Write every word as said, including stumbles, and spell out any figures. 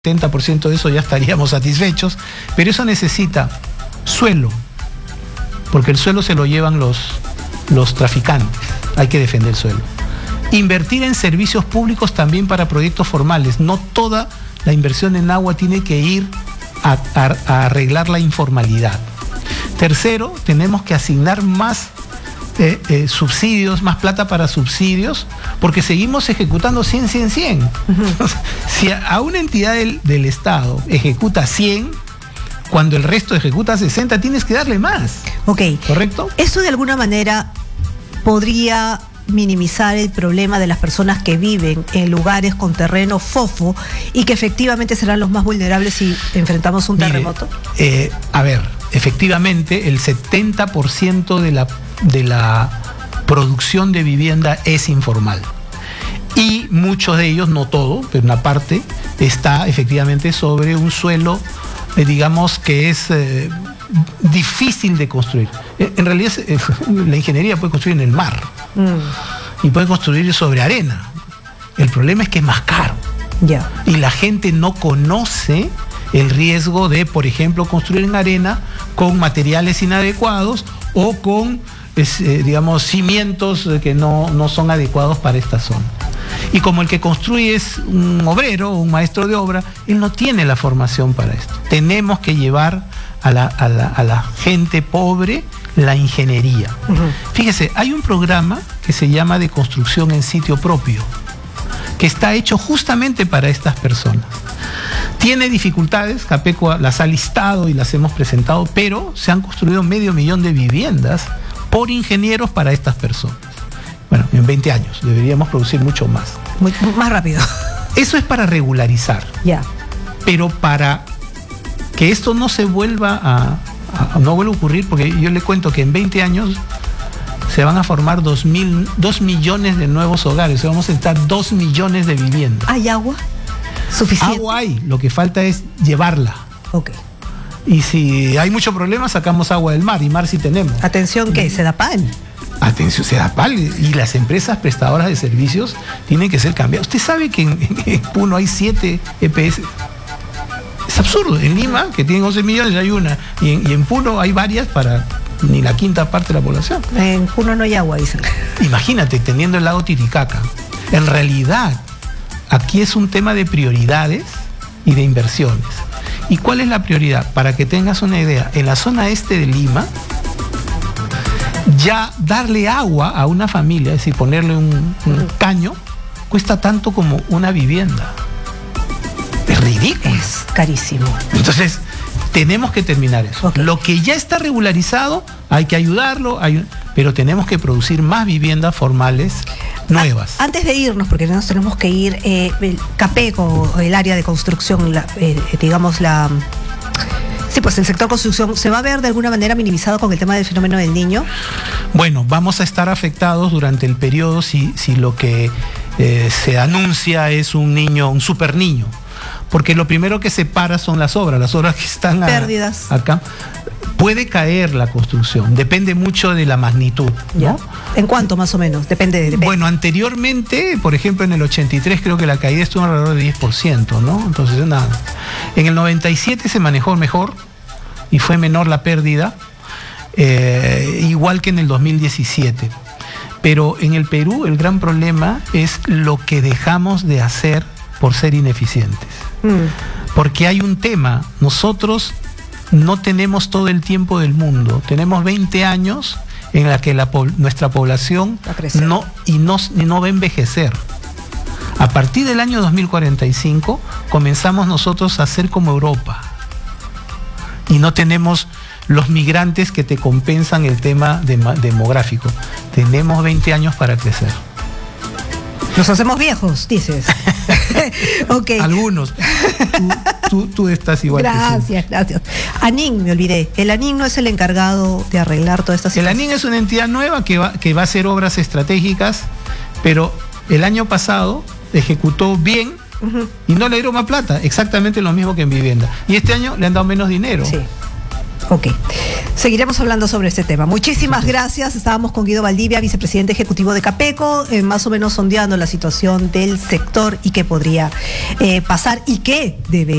setenta por ciento de eso ya estaríamos satisfechos, pero eso necesita suelo, porque el suelo se lo llevan los, los traficantes, hay que defender el suelo. Invertir en servicios públicos también para proyectos formales, no toda la inversión en agua tiene que ir a, a, a arreglar la informalidad. Tercero, tenemos que asignar más Eh, eh, subsidios, más plata para subsidios, porque seguimos ejecutando cien, cien, cien. Uh-huh. Si a, a una entidad del, del Estado ejecuta cien, cuando el resto ejecuta sesenta, tienes que darle más. Ok. ¿Correcto? Eso de alguna manera podría minimizar el problema de las personas que viven en lugares con terreno fofo y que efectivamente serán los más vulnerables si enfrentamos un Mire, terremoto. Eh, a ver, efectivamente el setenta por ciento de la, de la producción de vivienda es informal. Y muchos de ellos, no todo, pero una parte, está efectivamente sobre un suelo, eh, digamos, que es eh, difícil de construir. Eh, en realidad, eh, la ingeniería puede construir en el mar. Mm. Y puede construir sobre arena. El problema es que es más caro. Yeah. Y la gente no conoce el riesgo de, por ejemplo, construir en arena con materiales inadecuados o con, es, eh, digamos, cimientos que no, no son adecuados para esta zona. Y como el que construye es un obrero o un maestro de obra, él no tiene la formación para esto. Tenemos que llevar a la, a la, a la gente pobre la ingeniería. Uh-huh. Fíjese, hay un programa que se llama de construcción en sitio propio, que está hecho justamente para estas personas. Tiene dificultades, Capeco las ha listado y las hemos presentado, pero se han construido medio millón de viviendas por ingenieros para estas personas. Bueno, en veinte años deberíamos producir mucho más. Muy, más rápido. Eso es para regularizar. Ya. Yeah. Pero para que esto no se vuelva a, a, no vuelva a ocurrir, porque yo le cuento que en veinte años se van a formar dos mil, dos millones de nuevos hogares, o sea, vamos a necesitar dos millones de viviendas. ¿Hay agua suficiente? Agua hay, lo que falta es llevarla. Ok. Y si hay mucho problema, sacamos agua del mar, y mar sí tenemos. Atención, ¿qué? Sedapal. Atención, Sedapal y las empresas prestadoras de servicios tienen que ser cambiadas. Usted sabe que en, en Puno hay siete E P S. Es absurdo. En Lima, que tienen once millones, hay una. Y en, y en Puno hay varias para ni la quinta parte de la población. En Puno no hay agua, dicen. Imagínate, teniendo el lago Titicaca. En realidad, aquí es un tema de prioridades y de inversiones. ¿Y cuál es la prioridad? Para que tengas una idea, en la zona este de Lima, ya darle agua a una familia, es decir, ponerle un, un caño, cuesta tanto como una vivienda. Es ridículo. Es carísimo. Entonces, tenemos que terminar eso. Okay. Lo que ya está regularizado, hay que ayudarlo, hay, pero tenemos que producir más viviendas formales nuevas. A, antes de irnos, porque nos tenemos que ir, eh, el Capeco, el área de construcción, la, eh, digamos la... Sí, pues el sector construcción, ¿se va a ver de alguna manera minimizado con el tema del fenómeno del Niño? Bueno, vamos a estar afectados durante el periodo si, si lo que eh, se anuncia es un niño, un super niño. Porque lo primero que se para son las obras, las obras que están a, pérdidas acá. Puede caer la construcción, depende mucho de la magnitud, ¿no? ¿Ya? ¿En cuánto más o menos? Depende, depende. Bueno, anteriormente, por ejemplo, en el ochenta y tres creo que la caída estuvo alrededor de diez por ciento, ¿no? Entonces, nada. En el noventa y siete se manejó mejor y fue menor la pérdida, eh, igual que en el dos mil diecisiete. Pero en el Perú el gran problema es lo que dejamos de hacer por ser ineficientes. Mm. Porque hay un tema, nosotros no tenemos todo el tiempo del mundo, tenemos veinte años en la que la, nuestra población no, y no, y no va a envejecer. A partir del año dos mil cuarenta y cinco comenzamos nosotros a ser como Europa y no tenemos los migrantes que te compensan el tema de, demográfico. Tenemos veinte años para crecer. Nos hacemos viejos, dices. Okay. Algunos. Tú, tú, tú estás igual. Gracias, que gracias. ANIN, me olvidé. El ANIN no es el encargado de arreglar toda esta situación. El ANIN es una entidad nueva que va, que va a hacer obras estratégicas, pero el año pasado ejecutó bien uh-huh. y no le dieron más plata. Exactamente lo mismo que en vivienda. Y este año le han dado menos dinero. Sí. Ok. Seguiremos hablando sobre este tema. Muchísimas gracias. Estábamos con Guido Valdivia, vicepresidente ejecutivo de Capeco, eh, más o menos sondeando la situación del sector y qué podría eh, pasar y qué debe